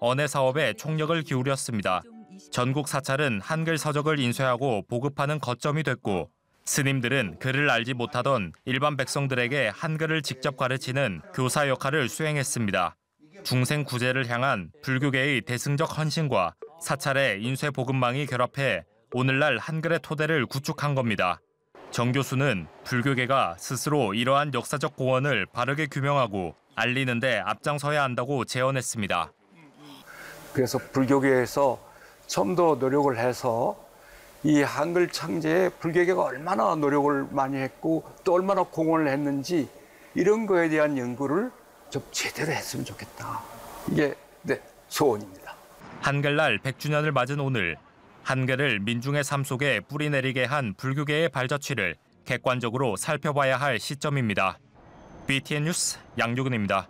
언해 사업에 총력을 기울였습니다. 전국 사찰은 한글 서적을 인쇄하고 보급하는 거점이 됐고 스님들은 글을 알지 못하던 일반 백성들에게 한글을 직접 가르치는 교사 역할을 수행했습니다. 중생 구제를 향한 불교계의 대승적 헌신과 사찰의 인쇄 보급망이 결합해 오늘날 한글의 토대를 구축한 겁니다. 정 교수는 불교계가 스스로 이러한 역사적 공헌을 바르게 규명하고 알리는 데 앞장서야 한다고 제언했습니다. 그래서 불교계에서 좀 더 노력을 해서 이 한글 창제에 불교계가 얼마나 노력을 많이 했고 또 얼마나 공헌을 했는지 이런 거에 대한 연구를 좀 제대로 했으면 좋겠다. 이게 내 소원입니다. 한글날 100주년을 맞은 오늘, 한글을 민중의 삶 속에 뿌리내리게 한 불교계의 발자취를 객관적으로 살펴봐야 할 시점입니다. BTN 뉴스 양유근입니다.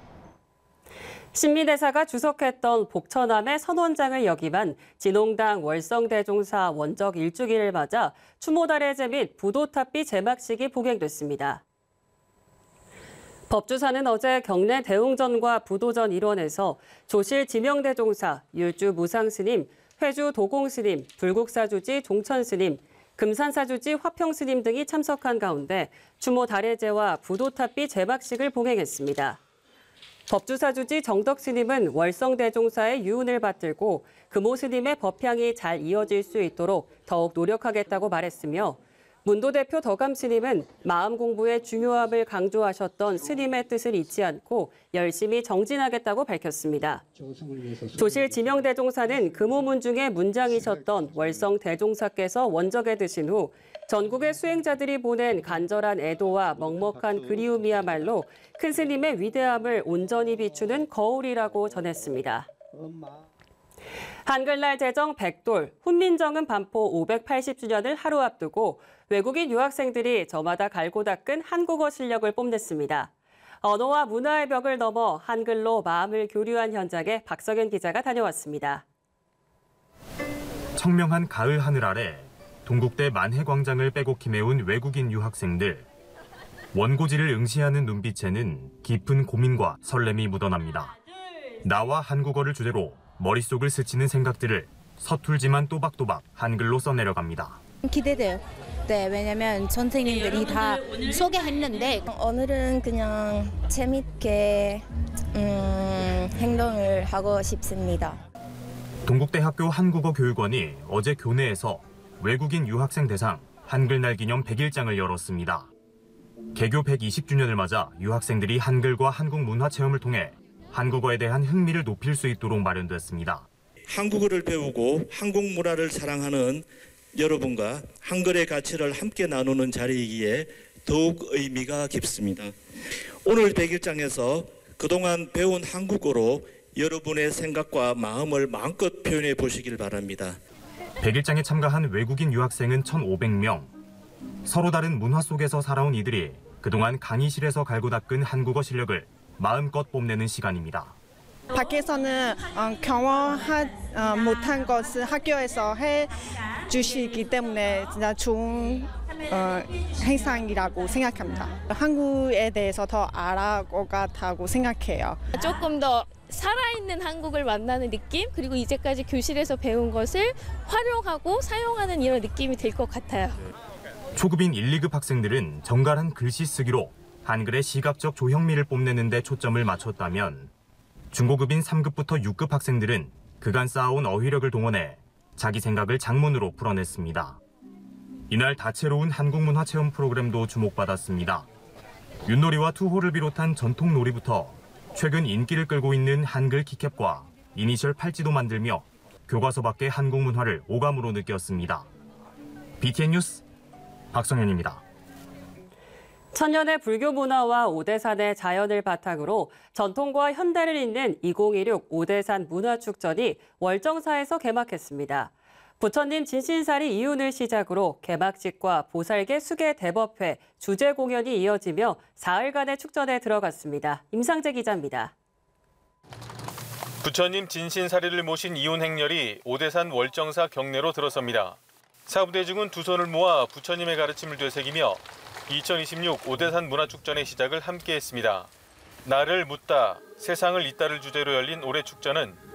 신미대사가 주석했던 복처남의 선원장을 역임한 진홍당 월성대종사 원적 1주기를 맞아 추모달해제 및 부도탑비 제막식이 봉행됐습니다. 법주사는 어제 경내 대웅전과 부도전 일원에서 조실 지명대종사, 율주 무상스님, 회주 도공스님, 불국사주지 종천스님, 금산사주지 화평스님 등이 참석한 가운데 추모달해제와 부도탑비 제막식을 봉행했습니다. 법주사주지 정덕스님은 월성대종사의 유운을 받들고 금오스님의 법향이 잘 이어질 수 있도록 더욱 노력하겠다고 말했으며 문도대표 덕암스님은 마음 공부의 중요함을 강조하셨던 스님의 뜻을 잊지 않고 열심히 정진하겠다고 밝혔습니다. 조실 지명대종사는 금오문중의 문장이셨던 월성대종사께서 원적에 드신 후 전국의 수행자들이 보낸 간절한 애도와 먹먹한 그리움이야말로 큰 스님의 위대함을 온전히 비추는 거울이라고 전했습니다. 한글날 제정 100돌, 훈민정음 반포 580주년을 하루 앞두고 외국인 유학생들이 저마다 갈고 닦은 한국어 실력을 뽐냈습니다. 언어와 문화의 벽을 넘어 한글로 마음을 교류한 현장에 박성현 기자가 다녀왔습니다. 청명한 가을 하늘 아래 동국대 만해광장을 빼곡히 메운 외국인 유학생들. 원고지를 응시하는 눈빛에는 깊은 고민과 설렘이 묻어납니다. 나와 한국어를 주제로 머릿속을 스치는 생각들을 서툴지만 또박또박 한글로 써내려갑니다. 기대돼요. 네, 왜냐면 선생님들이 다 소개했는데 오늘은 그냥 재밌게 행동을 하고 싶습니다. 동국대학교 한국어교육원이 어제 교내에서 외국인 유학생 대상 한글날 기념 100일장을 열었습니다. 개교 120주년을 맞아 유학생들이 한글과 한국 문화 체험을 통해 한국어에 대한 흥미를 높일 수 있도록 마련됐습니다. 한국어를 배우고 한국 문화를 사랑하는 여러분과 한글의 가치를 함께 나누는 자리이기에 더욱 의미가 깊습니다. 오늘 100일장에서 그동안 배운 한국어로 여러분의 생각과 마음을 마음껏 표현해 보시길 바랍니다. 100일장에 참가한 외국인 유학생은 1,500명. 서로 다른 문화 속에서 살아온 이들이 그동안 강의실에서 갈고 닦은 한국어 실력을 마음껏 뽐내는 시간입니다. 밖에서는 경험하지 못한 것을 학교에서 해주시기 때문에 진짜 좋은 행사이라고 생각합니다. 한국에 대해서 더 알아갈 것 같다고 생각해요. 조금 더 살아있는 한국을 만나는 느낌, 그리고 이제까지 교실에서 배운 것을 활용하고 사용하는 이런 느낌이 들 것 같아요. 초급인 1, 2급 학생들은 정갈한 글씨 쓰기로 한글의 시각적 조형미를 뽐내는 데 초점을 맞췄다면 중고급인 3급부터 6급 학생들은 그간 쌓아온 어휘력을 동원해 자기 생각을 장문으로 풀어냈습니다. 이날 다채로운 한국문화 체험 프로그램도 주목받았습니다. 윷놀이와 투호를 비롯한 전통 놀이부터 최근 인기를 끌고 있는 한글 키캡과 이니셜 팔찌도 만들며 교과서 밖의 한국 문화를 오감으로 느꼈습니다. BTN 뉴스 박성현입니다. 천년의 불교 문화와 오대산의 자연을 바탕으로 전통과 현대를 잇는 2016 오대산 문화축전이 월정사에서 개막했습니다. 부처님 진신살이 이윤을 시작으로 개막식과 보살계 수계 대법회, 주제 공연이 이어지며 사흘간의 축전에 들어갔습니다. 임상재 기자입니다. 부처님 진신사리를 모신 이윤 행렬이 오대산 월정사 경내로 들어섭니다. 사부대중은 두 손을 모아 부처님의 가르침을 되새기며 2026 오대산 문화축전의 시작을 함께했습니다. 나를 묻다, 세상을 잇다를 주제로 열린 올해 축전은